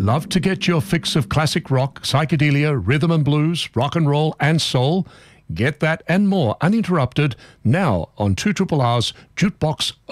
Love to get your fix of classic rock, psychedelia, rhythm and blues, rock and roll and soul? Get that and more uninterrupted now on 2RRR's Jukebox